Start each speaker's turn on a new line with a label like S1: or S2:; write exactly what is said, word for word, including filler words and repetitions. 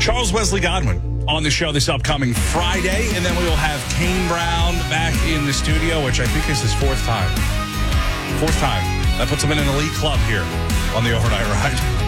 S1: Charles Wesley Godwin on the show this upcoming Friday, and then we will have Kane Brown back in the studio, which I think is his fourth time. Fourth time. That puts him in an elite club here on the Overnight Ride.